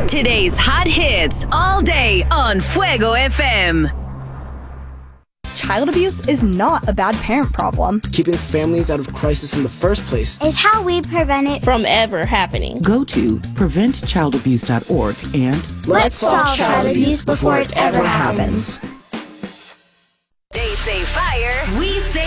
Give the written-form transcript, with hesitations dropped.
Today's hot hits all day on Fuego FM. Child abuse is not a bad parent problem. Keeping families out of crisis in the first place is how we prevent it from ever happening. Go to preventchildabuse.org and let's solve child abuse before it ever happens.